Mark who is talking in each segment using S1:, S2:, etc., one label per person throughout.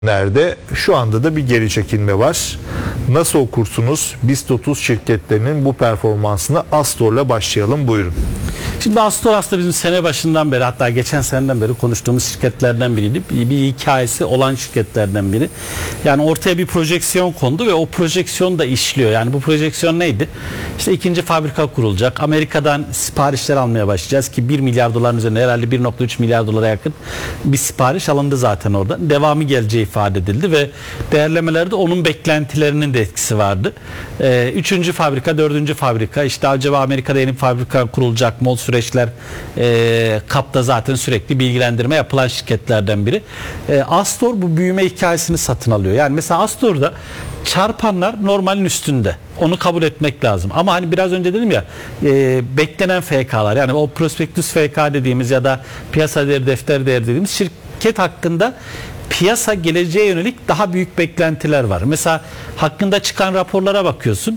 S1: Nerede? Şu anda da bir geri çekilme var. Nasıl okursunuz BIST 30 şirketlerinin bu performansına? Astor'la başlayalım, buyurun.
S2: Şimdi Astor aslında bizim sene başından beri, hatta geçen seneden beri konuştuğumuz şirketlerden biriydi. Bir hikayesi olan şirketlerden biri. Yani ortaya bir projeksiyon kondu ve o projeksiyon da işliyor. Yani bu projeksiyon neydi? İşte ikinci fabrika kurulacak. Amerika'dan siparişler almaya başlayacağız ki 1 milyar doların üzerinde, herhalde 1,3 milyar dolara yakın bir sipariş alındı zaten orada. Devamı geleceği ifade edildi ve değerlemelerde onun beklentilerinin de etkisi vardı. Üçüncü fabrika, dördüncü fabrika, işte acaba Amerika'da yeni bir fabrika kurulacak mı? O süreçler kapta zaten sürekli bilgilendirme yapılan şirketlerden biri. Astor bu büyüme hikayesini satın alıyor. Yani mesela Astor'da çarpanlar normalin üstünde. Onu kabul etmek lazım. Ama hani biraz önce dedim ya, beklenen FK'lar, yani o prospektüs FK dediğimiz ya da piyasa değeri, defter değeri dediğimiz şirket hakkında piyasa geleceğe yönelik daha büyük beklentiler var. Mesela hakkında çıkan raporlara bakıyorsun.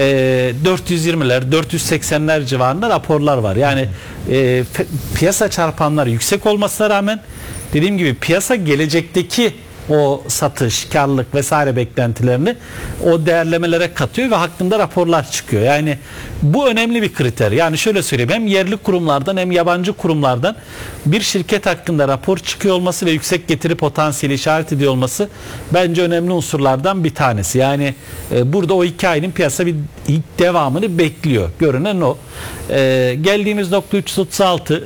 S2: 420'ler, 480'ler civarında raporlar var. Yani piyasa çarpanları yüksek olmasına rağmen dediğim gibi piyasa gelecekteki o satış, karlılık vesaire beklentilerini o değerlemelere katıyor ve hakkında raporlar çıkıyor. Yani bu önemli bir kriter. Yani şöyle söyleyeyim, hem yerli kurumlardan hem yabancı kurumlardan bir şirket hakkında rapor çıkıyor olması ve yüksek getiri potansiyeli işaret ediyor olması bence önemli unsurlardan bir tanesi. Yani burada o hikayenin piyasa bir devamını bekliyor. Görünen o. Geldiğimiz nokta 336.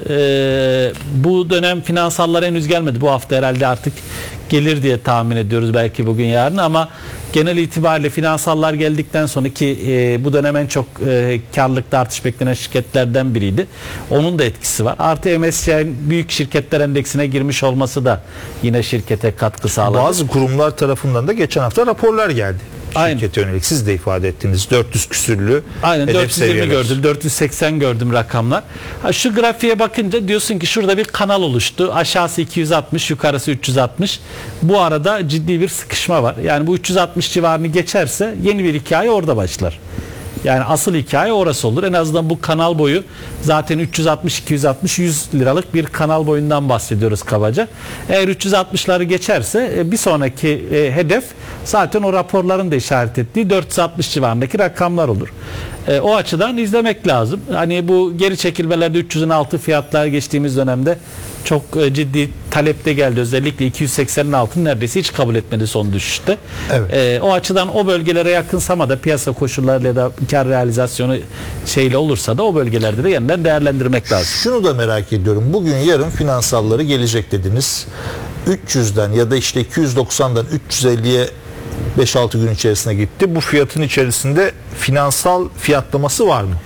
S2: Bu dönem finansallar henüz gelmedi. Bu hafta herhalde artık gelir diye tahmin ediyoruz, belki bugün yarın, ama genel itibariyle finansallar geldikten sonra ki bu dönem en çok karlılıkta artış beklenen şirketlerden biriydi. Onun da etkisi var. Artı MSCI'nin büyük şirketler endeksine girmiş olması da yine şirkete katkı sağladı.
S1: Bazı kurumlar tarafından da geçen hafta raporlar geldi. Şirkete yönelik, siz de ifade ettiniz, 400 küsürlü.
S2: Aynen,
S1: hedef
S2: 420
S1: seviyeler.
S2: gördüm, 480 gördüm rakamlar. Şu grafiğe bakınca diyorsun ki şurada bir kanal oluştu. Aşağısı 260, yukarısı 360. Bu arada ciddi bir sıkışma var. Yani bu 360 civarını geçerse yeni bir hikaye orada başlar. Yani asıl hikaye orası olur. En azından bu kanal boyu zaten 360, 260, 100 liralık bir kanal boyundan bahsediyoruz kabaca. Eğer 360'ları geçerse bir sonraki hedef zaten o raporların da işaret ettiği 460 civarındaki rakamlar olur. O açıdan izlemek lazım. Hani bu geri çekilmelerde 300'ün altı fiyatlar geçtiğimiz dönemde çok ciddi talepte geldi. Özellikle 280'in altını neredeyse hiç kabul etmedi son düşüşte.
S1: Evet.
S2: O açıdan o bölgelere yakınsama da piyasa koşullarıyla ya da kar realizasyonu şeyle olursa da o bölgelerde de yeniden değerlendirmek lazım.
S1: Şunu da merak ediyorum. Bugün yarın finansalları gelecek dediniz. 300'den ya da işte 290'dan 350'ye 5-6 gün içerisine gitti. Bu fiyatın içerisinde finansal fiyatlaması var mı?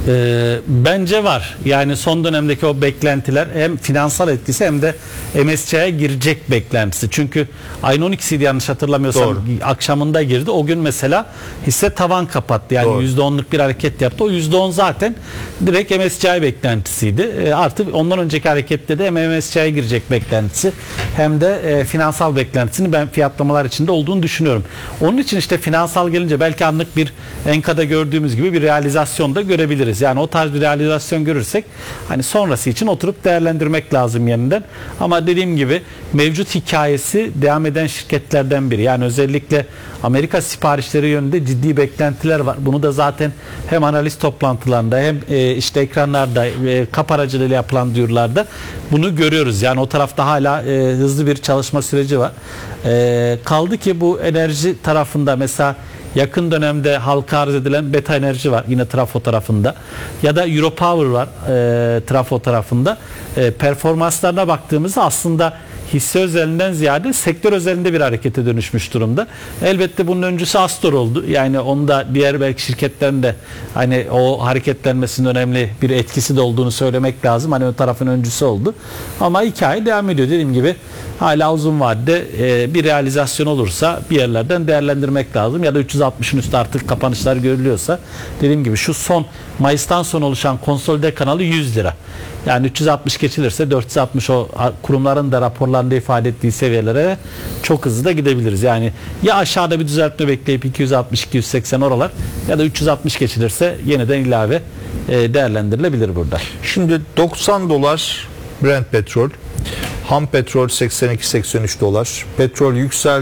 S2: Bence var. Yani son dönemdeki o beklentiler hem finansal etkisi hem de MSCI'ye girecek beklentisi. Çünkü ayın 12'siydi yanlış hatırlamıyorsam.
S1: Doğru.
S2: Akşamında girdi. O gün mesela hisse tavan kapattı. Yani
S1: Doğru.
S2: %10'luk bir hareket yaptı. O %10 zaten direkt MSCI beklentisiydi. Artık ondan önceki harekette de hem MSCI'ye girecek beklentisi hem de finansal beklentisini ben fiyatlamalar içinde olduğunu düşünüyorum. Onun için işte finansal gelince belki anlık bir enkada gördüğümüz gibi bir realizasyon da görebiliriz. Yani o tarz bir realizasyon görürsek hani sonrası için oturup değerlendirmek lazım yeniden. Ama dediğim gibi mevcut hikayesi devam eden şirketlerden biri. Yani özellikle Amerika siparişleri yönünde ciddi beklentiler var. Bunu da zaten hem analiz toplantılarında hem işte ekranlarda kap aracılığıyla yapılan duyurularda bunu görüyoruz. Yani o tarafta hala hızlı bir çalışma süreci var. Kaldı ki bu enerji tarafında mesela yakın dönemde halka arz edilen Beta Enerji var yine trafo tarafında, ya da Europower var trafo tarafında. Performanslarına baktığımızda aslında hisse özelinden ziyade sektör özelinde bir harekete dönüşmüş durumda. Elbette bunun öncüsü Astor oldu. Yani onun da diğer belki şirketlerin de hani o hareketlenmesinin önemli bir etkisi de olduğunu söylemek lazım. Hani o tarafın öncüsü oldu. Ama hikaye devam ediyor. Dediğim gibi hala uzun vadede bir realizasyon olursa bir yerlerden değerlendirmek lazım. Ya da 360'ın üstü artık kapanışlar görülüyorsa, dediğim gibi şu son Mayıs'tan sonra oluşan konsolide kanalı 100 lira. Yani 360 geçilirse 460 o kurumların da raporlarında ifade ettiği seviyelere çok hızlı da gidebiliriz. Yani ya aşağıda bir düzeltme bekleyip 260-280 oralar ya da 360 geçilirse yeniden ilave değerlendirilebilir burada.
S1: Şimdi $90 Brent petrol, Ham petrol 82-83 dolar. Petrol yükseldi.